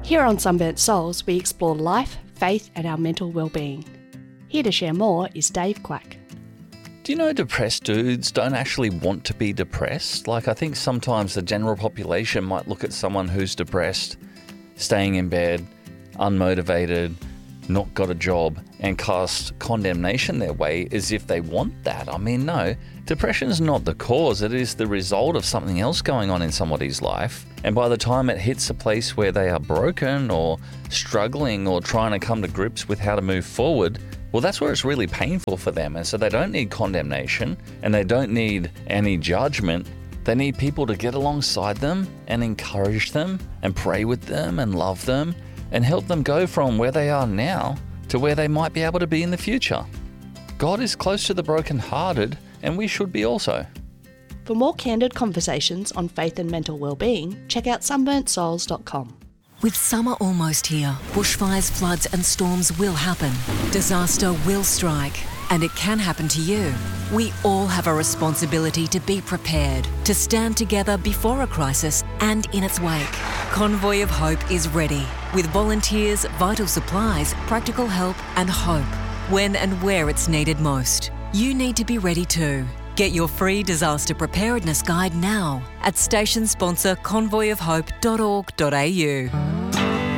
Here on Sunburnt Souls, we explore life, faith and our mental well-being. Here to share more is Dave Quack. Do you know depressed dudes don't actually want to be depressed? Like, I think sometimes the general population might look at someone who's depressed, staying in bed, unmotivated, not got a job, and cast condemnation their way as if they want that. I mean, no, depression is not the cause. It is the result of something else going on in somebody's life. And by the time it hits a place where they are broken or struggling or trying to come to grips with how to move forward, well, that's where it's really painful for them. And so they don't need condemnation and they don't need any judgment. They need people to get alongside them and encourage them and pray with them and love them and help them go from where they are now to where they might be able to be in the future. God is close to the brokenhearted, and we should be also. For more candid conversations on faith and mental well-being, check out sunburntsouls.com. With summer almost here, bushfires, floods and storms will happen. Disaster will strike, and it can happen to you. We all have a responsibility to be prepared, to stand together before a crisis and in its wake. Convoy of Hope is ready, with volunteers, vital supplies, practical help and hope, when and where it's needed most. You need to be ready too. Get your free disaster preparedness guide now at station sponsor convoyofhope.org.au.